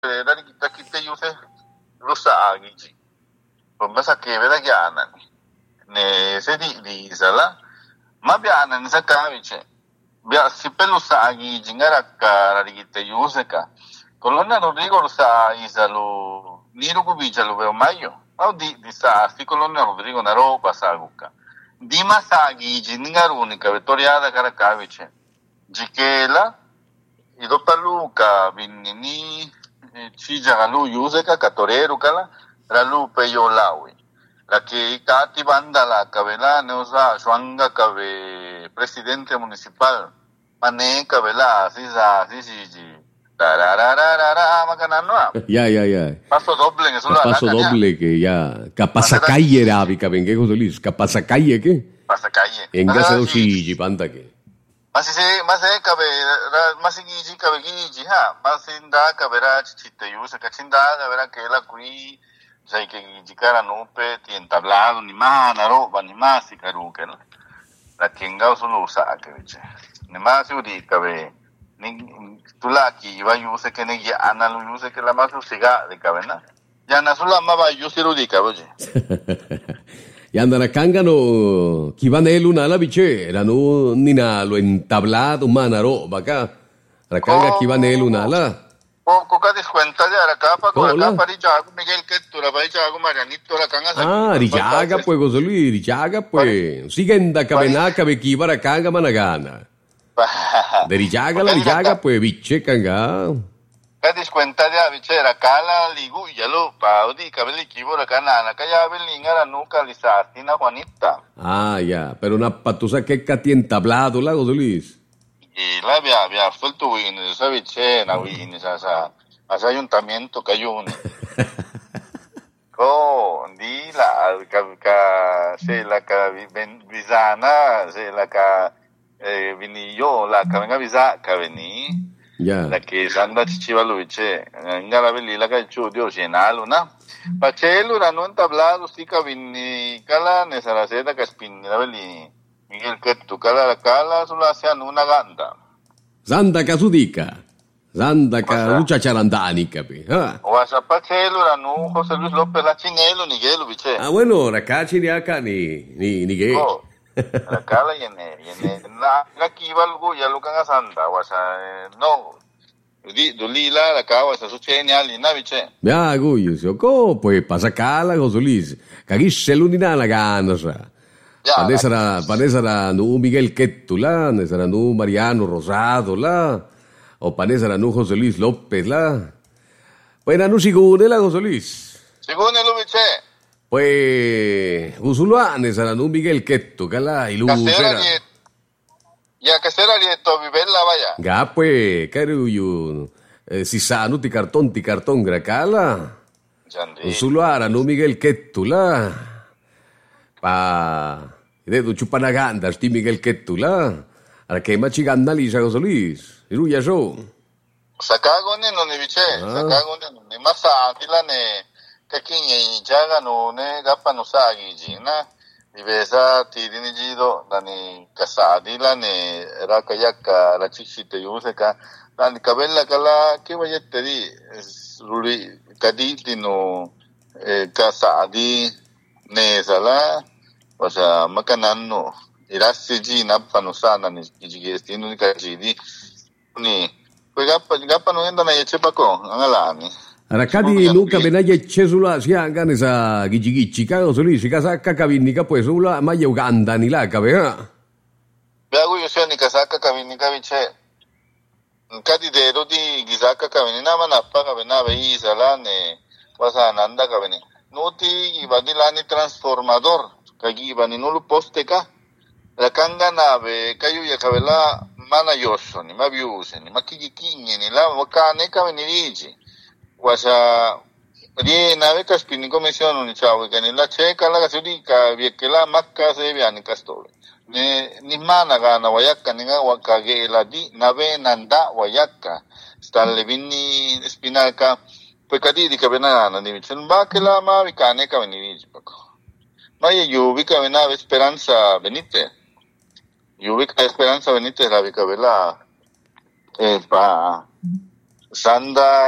Dari kita use rusa agiji. Pembasa kebeda gyanan. Ne sedi di sala. Mabianan sa kavice. Bia sipelusa agiji ngarakka dari kita use ka. Colonna Rodrigo rusa isalu niru kubicha lu veo mayo. Au di sa si Colonna Rodrigo naro pasaguka. Dima sa agiji ngarunika vetoriada karakavice. Jikela idopaluka binini chija galu yuseka katorero kala ralu peyo lawi la que kati banda la kabela neusa shwanga kabe presidente municipal mane kabela sisi tarararara makanano ya paso doble en eso la paso doble que ya capasacalle rabi kaben que gozolis capasacalle que pasacalle en gasa si panta que mas kabe mas giji kabe giji ha mas inda kabera chichite yusa kachinda kabera que la kui sai que giji kara nupe ti entablado ni mana roba ni masi karu que la kinga solo usa que biche ni masi udi kabe ni tulaki iba yusa que ni ya analu yusa que la mas usiga de kabena ya na sula maba yusiru di kaboje y andan acá no kibanelu una la biche era no ni na lo entablado manaro bacá acá kibanelu una la coca descuenta de aracapa con acá para Richago Miguel Ketura para Richago Marianito la canga Richaga pues Gozolí Richaga pues siguen da cabenaca be kibara canga managana de Richaga la Richaga pues biche canga que descuenta de abichera cala ligu ya lo paudi cabeli kibora cana kaya belingara nunca lisastina Juanita ya pero una patusa que cati entablado la Gozolís y la había suelto win esa biche na win esa ayuntamiento cayó di la se la visana se la vinillo la venga visa ka veni ya la que sanda chichivalu biche ngara beli la ka chudio shenalo na pachelu la no entablado sika vini kala nesaraceta ka spin la beli Miguel Ketu kala sula sean una ganda Santa Casudika Santa Carucha Charandani capi Wasa pachelu la no José Luis López la chinelo ni gelo biche bueno rakachi ni acá ni ge la cala yene la kivalgo ya lo kan santa wasa no Dulila la kawa sa sucheni ali na biche ya guyo ko pues pasa cala Josulis kagishelu ni na la gana sa panesara no Miguel Ketu la nesara no Mariano Rosado la o panesara no José Luis López la pues no sigune la José Luis sigune lo biche pues usuluanes a no Miguel Ketu kala ilu ya que será lieto viver la vaya ga pues caruyo si sanu ti cartón gracala usuluara no Miguel Ketu la pa de tu chupanaganda sti Miguel Ketu la ara que machiganda lisa Josulis iruya so sakagone no ni biche sakagone no ni masa tilane kakinye jaga no ne gapa no sagi jina divesa tidini jido dani kasadi la ne rakayaka la chichite yuseka dani kabella kala ke vayette di ruli kaditi no kasadi ne sala o sea makanano irasi ji napano sana ni jigestino ni kajidi ni gapa no enda na yechepa ko angalani Arakadi nunca benaya chesula si hagan esa gichigichi kago soli si kasaka kabinika pues ula maya Uganda ni la kabea. Beago yo sea ni kasaka kabinika biche. Kadi dedo di gisaka kabini na manapa kabina bei salane wasa nanda kabini. Nuti ibadilani transformador kagi ibani nulu poste ka. La kanga nave kayu ya kabela mana yoso ni mabiuse ni makikikinye ni la wakane kabini viji. Wasa riena ve kaspini comisión ni chavo que ni la checa la gasudika viekela makka se viani kastole ni mana gana wayakka ni wakage la di nave nanda wayakka stalle vinni spinalka pues kadi di kabena ni chen ba que la ma vikane ka ni pako maya yuvi ka vena esperanza benite yuvi ka esperanza benite la vikabela pa sanda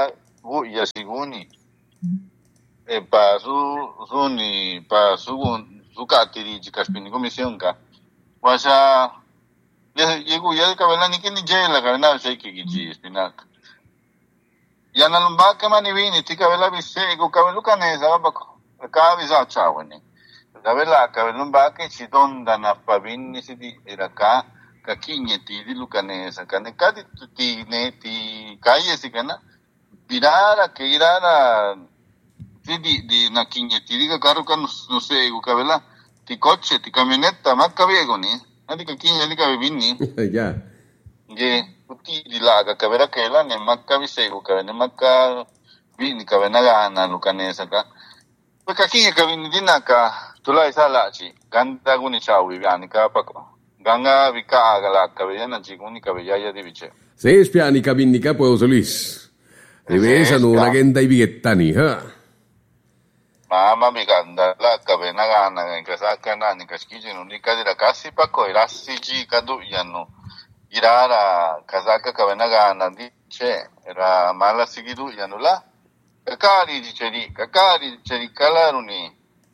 ya siguni pa suni pa su katiri jikaspini comisión ka wasa yegu ya kabela ni kini jela kabela sai kiji spinak ya na lumba ka mani vini ti kabela bisse go kabelu kanesa bako ka visa chawani kabela lumba ke chidonda na pavini sidi iraka ka kinyeti di lukanesa kane kadi ti ne ti kaye sikana birara ke irara di na kinyeti di ka karu kan no se go kabela ti coche ti camionetta makka vego ni adi ka kinya di ka vinni ya ge uti di laga kabela kela ne makka visego ka ne makka vini ka venaga na lukanesa ka ka kinya ka vinni dinaka tulai salachi ganda guni chawi yani ka pako ganga vika agala kabella chiguni kabella di vice se spiani kabinnika pues Luis rivesano una agenda i bighettani mama mi ganda la kabena gana in casa kana ni kaskiji no ni kadira kasi pako irasi ji kadu yano irara kazaka kabena gana dice era mala sigidu yano la kakari dice kalaruni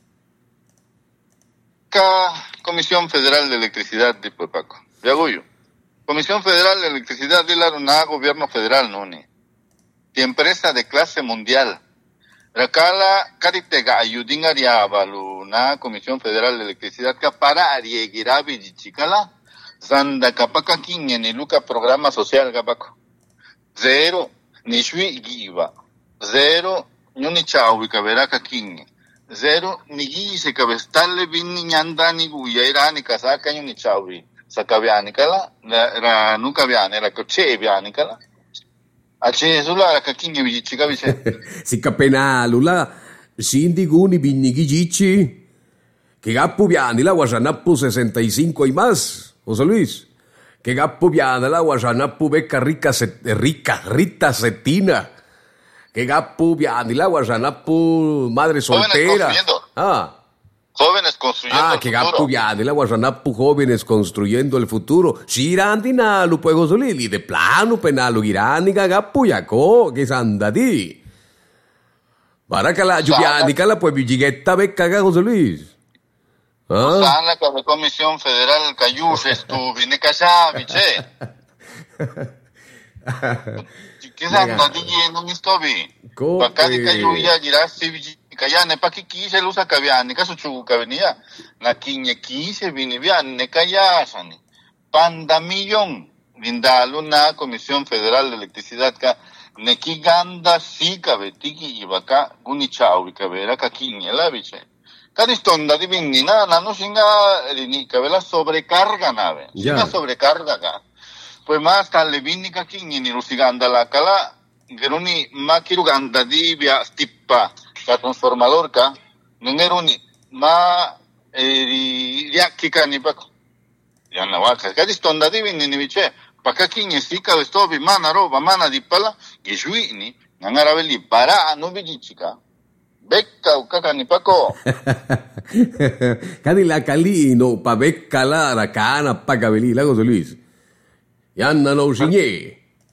Comisión Federal de Electricidad de Paco. Viagoyo. Comisión Federal de Electricidad de la RUNA, Gobierno Federal, Nune. Y empresa de clase mundial. Rakala Karitega ayudin Ariabaluna, Comisión Federal de Electricidad, que para Ariegirabi Chicala, Zanda Kapaka King en el Luca Programa Social Gabaco. Zero, Nishwi Giva. Zero, Yunichau, Caberaka King. Zero nigi se kabestale binni nyanda ni guya irani kasaka ni chawi sakabiani kala ra nuka biani ra coche biani kala ache sulla ra kakingi bici kabice si kapena lula sindi guni binni gici que gappu biani la wasanapu 65 y más José Luis que gappu biani la wasanapu becca rita setina que gapu biani la guasanapu madre soltera. Jóvenes construyendo que gapu biani la guasanapu jóvenes construyendo el futuro. Shirandi nalu pues José Luis, y de plano penalu girani gapu yako que sandadi. Para que la biani kala pues billigueta becca José Luis. Sana la Comisión Federal Cayus vine casa biche. Kisa nadi no mistobi. Bakadi kayuya girasi kaya ne pakiki se lusa kabiani kasu chugu kabenia. Na kinye kise vini bian ne kaya sani. Pandamillón vindalu na Comisión Federal de Electricidad ka ne kiganda si kabetiki ibaka gunichau kabera ka kinye la biche. Kadistonda di vini na no singa rini kabela sobrecarga nave. Singa sobrecarga ka. Pues más tarde vini kakingi ni rusiganda la kala geruni makiruganda di via stippa ka transformador ka nengeruni ma riakika ni pako yana waka kadistonda di vini ni vice pakakingi sika vestobi mana roba mana di pala gishuini nangaraveli para no vijichika becca ukaka ni pako kadi la kalino pa becca la rakana pagaveli la José Luis Yanna no sinye.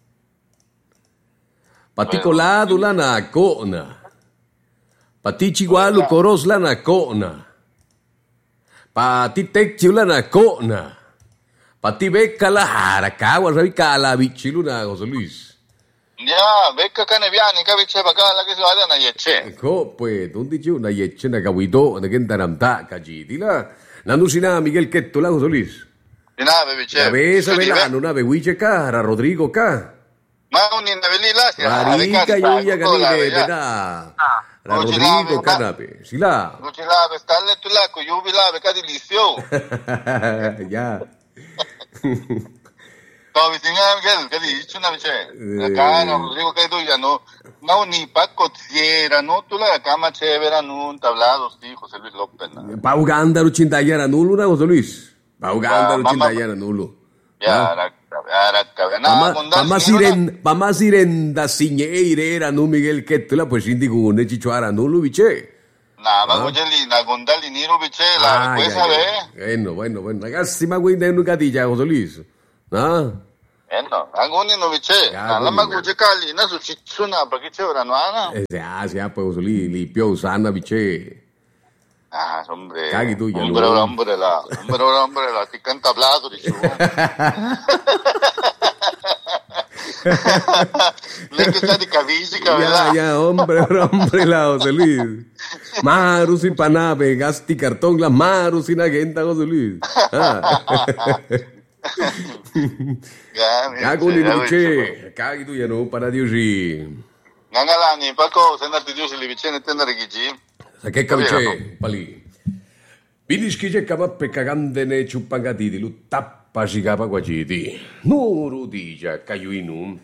Pati kolado la na kona. Pati chigualu koros la na kona. Pati tekchiu la na kona. Pati becca la harakawa rabika la bichilu na José Luis. Ya, becca cane biani kaviche bakala que se vaya na yeche. Pues, ¿dónde yo na yeche na gawito na gendaramta kajidila? Nandusina Miguel Ketto la José Luis. Nave biche. La vez velano una beguiche cara Rodrigo ka. Ma ni naveli la. Marica yuya ganile beda. La Rodrigo canape. Sila. Luchilave stalle tu la ko yubilave ka delisio. Ya. Tobi singa Miguel ka di chuna biche. Acá no Rodrigo ka do ya no. No ni paco tiera no tu la cama chévere no tablados sí José Luis López. Pa Uganda luchindayara nulo na José Luis. Pa Uganda luchindayara nulo. Ya Pamasiren da siñeire era no Miguel Ketula pues indigune chichuara nulo biche. Nada, gojeli na gondali niru biche la pues sabe. Bueno, ragazzi ma guinda en gatilla José Luis. No, anguni no vice. Nala maguje kali na su chitsuna pa kiche ora no ana. Ya, pues li pio sana biche. Hombre. Caghi tu, hombre la, ti canta hablato di su. Lei che sa di capisci, Ya, hombre la, José Luis. Maru sin panabe, gasti cartón la maru sin agenda, José Luis. Caghi tu biche, caghi tu ya no para diusi. Ngangalani, pako senati diusi li vicene tendere gigi. Sakeka biche, pali. Vidis kije kamappe kagandene chupangatidi lu tappa sigapa guajidi. Nuru dija kayuinu.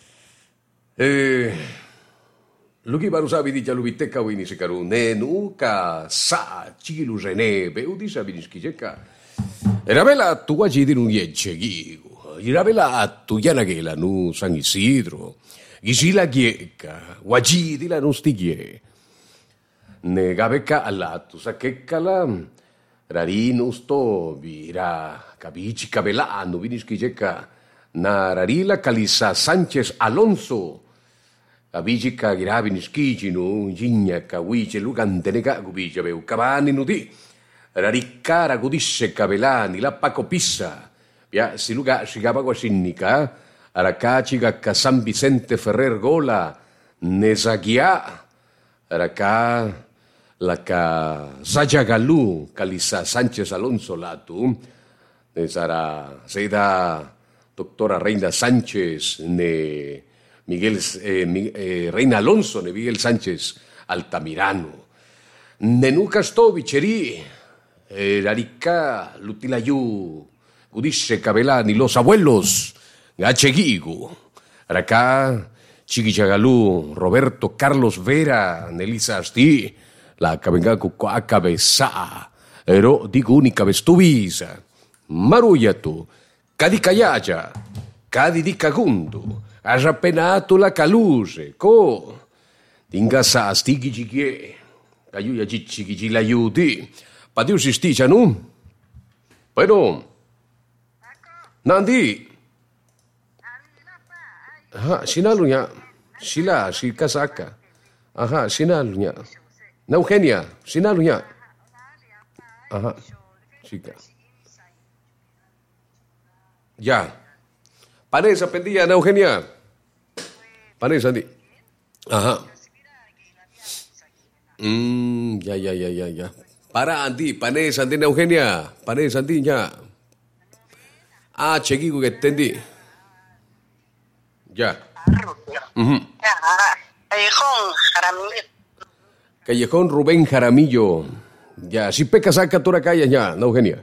Luki baru sabi dija lu biteka wini sekaru nenu ka sa chilu rene beudi sabi vidis kije ka. Erabela tu guajidi nu yechegigu. Irabela tu yanagela nu San Isidro. Gisila gieka, guajidi la nu stigie. Negabeka alatu sakekala rarinus to vira kabichi kabelano viniskijeka na rarila kalisa Sánchez Alonso kabichi ka girabiniskiji no jinya kawiche lugantenega gubiche beu kabani nudi rarikara gudisse kabelani la Paco Pisa ya siluga sigaba guasinnika arakachi ga San Vicente Ferrer Gola nezagia araka la ka Sayagalu kalisa Sánchez Alonso latu nesara seda doctora Reina Sánchez ne Miguel Reina Alonso ne Miguel Sánchez Altamirano nenuka sto bicheri rarika lutilayu gudisse kabelani los abuelos gachegigu araka Chiquichagalu Roberto Carlos Vera Nelisa Asti la kabenga kukwa kabesa ero diguni kabestuvisa maruyatu kadikayaya kadidikagundu arrapenato la caluse ko dingasa astigi jigie kayuya chichi la yudi padiu sisticha nu bueno nandi sinalunya sila si kasaka sinalunya na Eugenia, sinalunya. Chica. Ya. Panesa pendía na Eugenia. Panesa di. Ya. Para andi, panesa andi na Eugenia. Panesa andi nya. Chegigo que tendi. Ya. Callejón Rubén Jaramillo. Ya, si peca saca tura calla ya, no Eugenia.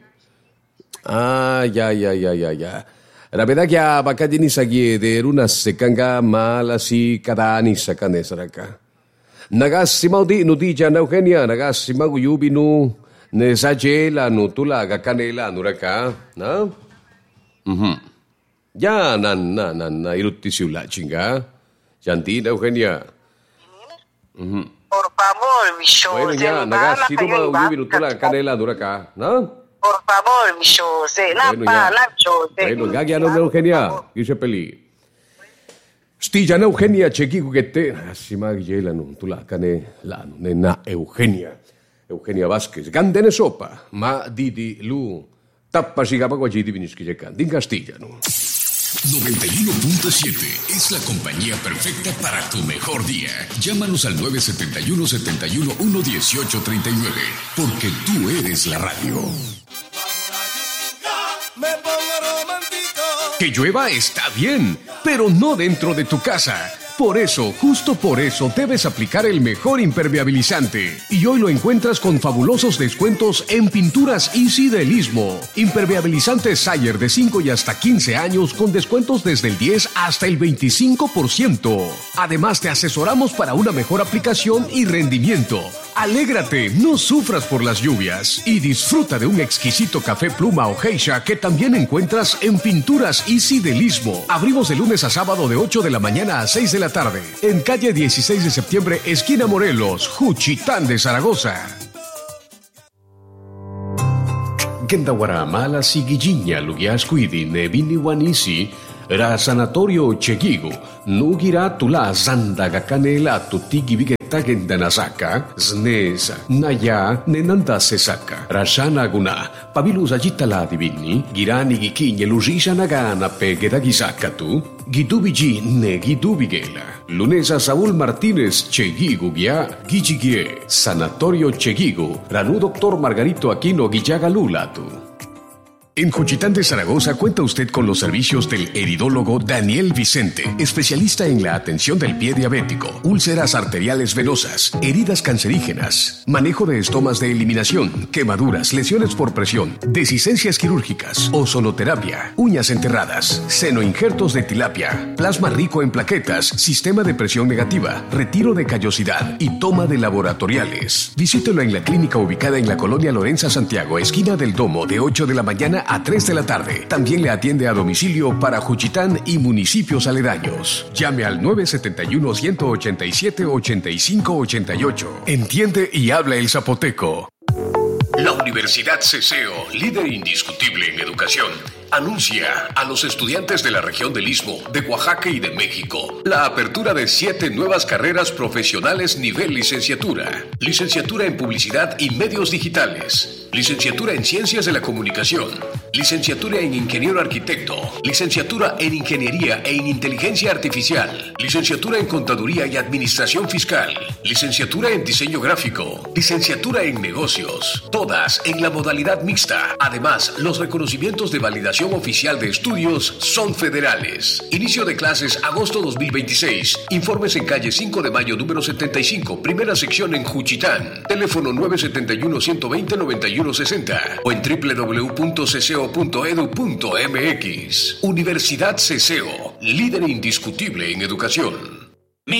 Ya. La verdad que a bacadini sagie de una secanga mala si cada ani sacane saraka. Nagasi maudi nudija na Eugenia, nagasi maguyubi nu nesajela nu tulaga canela nuraka, na? Ya na irutti siula chinga. Jantina Eugenia. Por favor, Micho. Bueno, ya, nagasi no maguyubi nu tulaga canela nuraka, na? Por favor, Micho. Bueno, gagiano na Eugenia, dice peli. Stilla na Eugenia chekiku gete, simagela nu tulaga canela nena Eugenia. Eugenia Vázquez, gandene sopa, ma didi lu tappa sigapa guajidi viniskijekan, din Castilla, ¿no? 91.7 es la compañía perfecta para tu mejor día. Llámanos al 971-11839, porque tú eres la radio. Que llueva está bien, pero no dentro de tu casa. Por eso, justo por eso, debes aplicar el mejor impermeabilizante. Y hoy lo encuentras con fabulosos descuentos en Pinturas Easy del Istmo. Impermeabilizante Sayer de 5 y hasta 15 años con descuentos desde el 10 hasta el 25%. Además, te asesoramos para una mejor aplicación y rendimiento. Alégrate, no sufras por las lluvias y disfruta de un exquisito café pluma o geisha que también encuentras en Pinturas Easy del Istmo. Abrimos de lunes a sábado de 8 de la mañana a 6 de la tarde. En calle 16 de septiembre, esquina Morelos, Juchitán de Zaragoza. Gendawara mala sigilliña lugiascuidi ne vini wanisi Ra Sanatorio Chegigo, nugira tula zandaga canela tutigi vigeta gendanasaka, znesa, naya, nenanda sesaka. Rashana guna, pabilusa jitala divini, girani gikinye lusisha nagana pegeda gisaka tu, gidubigi ne gidubigela. Lunesa Saúl Martínez Chegigo Guia, Gichigie, Sanatorio Chegigo, Ranu Doctor Margarito Aquino Guillaga Lulatu. En Juchitán de Zaragoza cuenta usted con los servicios del heridólogo Daniel Vicente, especialista en la atención del pie diabético, úlceras arteriales venosas, heridas cancerígenas, manejo de estomas de eliminación, quemaduras, lesiones por presión, dehiscencias quirúrgicas, ozonoterapia, uñas enterradas, senoinjertos de tilapia, plasma rico en plaquetas, sistema de presión negativa, retiro de callosidad y toma de laboratoriales. Visítelo en la clínica ubicada en la colonia Lorenza Santiago, esquina del Domo, de 8 de la mañana a 3 de la tarde. También le atiende a domicilio para Juchitán y municipios aledaños. Llame al 971-187-8588. Entiende y habla el zapoteco. La Universidad Ceseo, líder indiscutible en educación, anuncia a los estudiantes de la región del Istmo, de Oaxaca y de México la apertura de 7 nuevas carreras profesionales nivel licenciatura. Licenciatura en Publicidad y Medios Digitales, licenciatura en Ciencias de la Comunicación, licenciatura en Ingeniero Arquitecto, licenciatura en Ingeniería e en Inteligencia Artificial, licenciatura en Contaduría y Administración Fiscal, licenciatura en Diseño Gráfico, licenciatura en Negocios, todas en la modalidad mixta. Además, los reconocimientos de validación oficial de estudios son federales. Inicio de clases agosto 2026. Informes en calle 5 de mayo número 75, primera sección en Juchitán. Teléfono 971-120-9160 o en www.ceseo.edu.mx. Universidad Ceseo, líder indiscutible en educación.